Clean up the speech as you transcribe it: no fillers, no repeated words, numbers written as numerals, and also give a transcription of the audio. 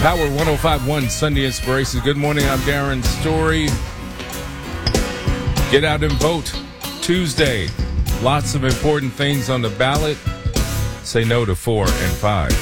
Power 105.1 Sunday Inspirations. Good morning, I'm Darren Story. Get out and vote Tuesday. Lots of important things on the ballot. Say no to 4 and 5.